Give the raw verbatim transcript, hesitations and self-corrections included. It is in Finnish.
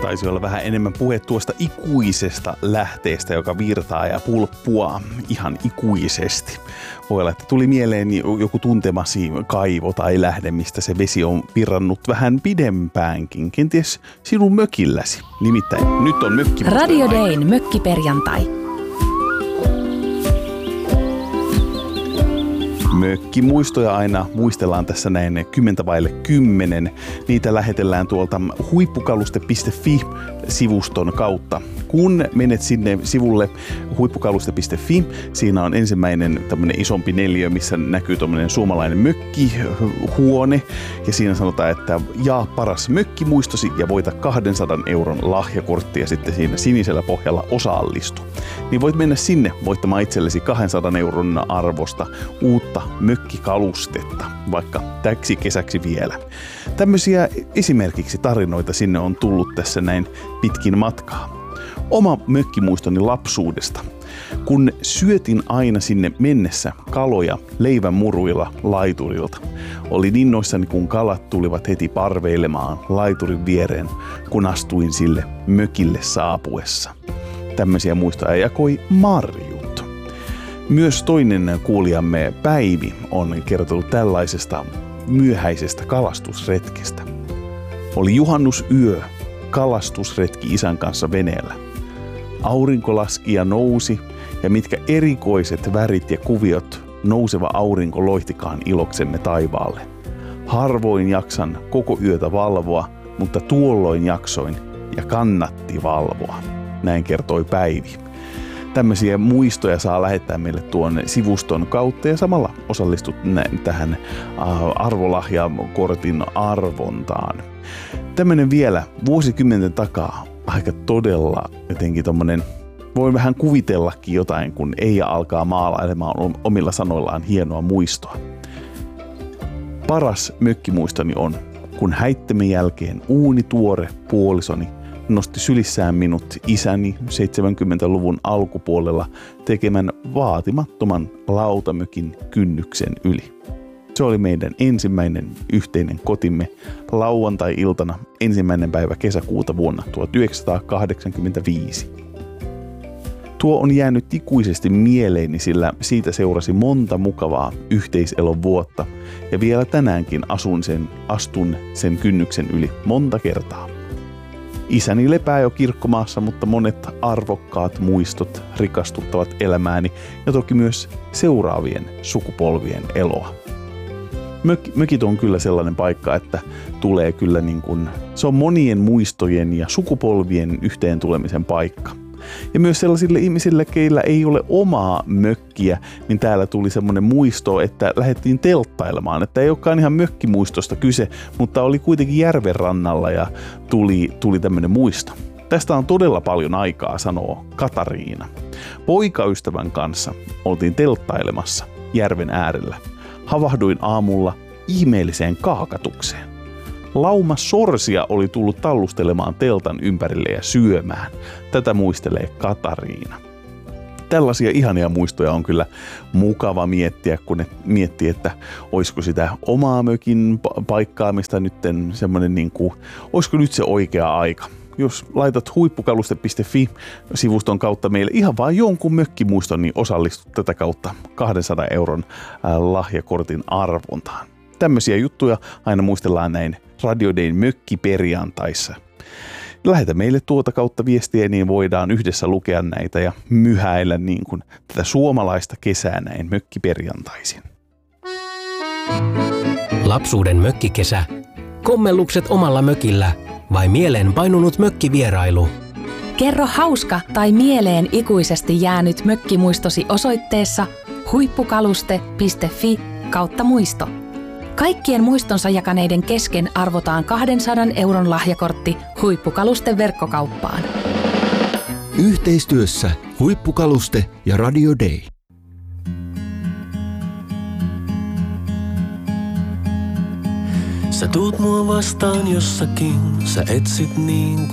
taisi olla vähän enemmän puhe tuosta ikuisesta lähteestä, joka virtaa ja pulppuaa ihan ikuisesti. Voi olla, että tuli mieleen joku tuntemasi kaivo tai lähde, mistä se vesi on virrannut vähän pidempäänkin. Kenties sinun mökilläsi. Nimittäin nyt on mökki. Radio Dayn mökkiperjantai. Mökkimuistoja aina muistellaan tässä näin kymmentä vaille kymmenen. Niitä lähetellään tuolta huippukaluste piste fi-sivuston kautta. Kun menet sinne sivulle huippukaluste piste fi, siinä on ensimmäinen tämmöinen isompi neliö, missä näkyy tämmöinen suomalainen mökkihuone. Ja siinä sanotaan, että jaa paras mökkimuistosi ja voita kahdensadan euron lahjakortti ja sitten siinä sinisellä pohjalla osallistu. Niin voit mennä sinne voittamaan itsellesi kahdensadan euron arvosta uutta mökkikalustetta, vaikka täksi kesäksi vielä. Tämmöisiä esimerkiksi tarinoita sinne on tullut tässä näin pitkin matkaa. Oma mökkimuistoni lapsuudesta. Kun syötin aina sinne mennessä kaloja leivänmuruilla laiturilta. Olin innoissani, kun kalat tulivat heti parveilemaan laiturin viereen, kun astuin sille mökille saapuessa. Tämmöisiä muistoja jakoi Marjut. Myös toinen kuulijamme Päivi on kertonut tällaisesta myöhäisestä kalastusretkestä. Oli juhannusyö, kalastusretki isän kanssa veneellä. Aurinko laski ja nousi, ja mitkä erikoiset värit ja kuviot nouseva aurinko loihtikaan iloksemme taivaalle. Harvoin jaksan koko yötä valvoa, mutta tuolloin jaksoin ja kannatti valvoa. Näin kertoi Päivi. Tämmöisiä muistoja saa lähettää meille tuon sivuston kautta ja samalla osallistut tähän arvolahjakortin arvontaan. Tämmöinen vielä vuosikymmenten takaa aika todella jotenkin tommonen, voi vähän kuvitellakin jotain, kun Eija alkaa maalailemaan omilla sanoillaan hienoa muistoa. Paras mökkimuistoni on, kun häittämme jälkeen uuni tuore puolisoni nosti sylissään minut isäni seitsemänkymmentäluvun alkupuolella tekemän vaatimattoman lautamökin kynnyksen yli. Se oli meidän ensimmäinen yhteinen kotimme lauantai-iltana ensimmäinen päivä kesäkuuta vuonna tuhatyhdeksänsataakahdeksankymmentäviisi. Tuo on jäänyt ikuisesti mieleeni, sillä siitä seurasi monta mukavaa yhteiselon vuotta ja vielä tänäänkin asun sen, astun sen kynnyksen yli monta kertaa. Isäni lepää jo kirkkomaassa, mutta monet arvokkaat muistot rikastuttavat elämääni ja toki myös seuraavien sukupolvien eloa. Mök, mökit on kyllä sellainen paikka, että tulee kyllä niin kuin, se on monien muistojen ja sukupolvien yhteen tulemisen paikka. Ja myös sellaisille ihmisille, keillä ei ole omaa mökkiä, niin täällä tuli semmoinen muisto, että lähdettiin telttailemaan. Että ei olekaan ihan mökkimuistosta kyse, mutta oli kuitenkin järven rannalla ja tuli, tuli tämmöinen muisto. Tästä on todella paljon aikaa, sanoo Katariina. Poikaystävän kanssa oltiin telttailemassa järven äärellä. Havahduin aamulla ihmeelliseen kaakatukseen. Lauma sorsia oli tullut tallustelemaan teltan ympärille ja syömään. Tätä muistelee Katariina. Tällaisia ihania muistoja on kyllä mukava miettiä, kun ne miettii, että olisiko sitä omaa mökin paikkaamista nytten semmoinen niin kuin, olisiko nyt se oikea aika. Jos laitat huippukaluste piste fi-sivuston kautta meille ihan vaan jonkun mökkimuiston, niin osallistut tätä kautta kahdensadan euron lahjakortin arvontaan. Tämmöisiä juttuja aina muistellaan näin Radio Dayn mökkiperjantaissa. Lähetä meille tuota kautta viestiä, niin voidaan yhdessä lukea näitä ja myhäillä niin kuin tätä suomalaista kesää näin mökkiperjantaisin. Lapsuuden mökkikesä. Kommellukset omalla mökillä vai mieleen painunut mökkivierailu? Kerro hauska tai mieleen ikuisesti jäänyt mökkimuistosi osoitteessa huippukaluste piste fi kautta muisto. Kaikkien muistonsa jakaneiden kesken arvotaan kahdensadan euron lahjakortti Huippukalusten verkkokauppaan. Yhteistyössä Huippukaluste ja Radio Day. Sä tuut mua vastaan jossakin, sä etsit niin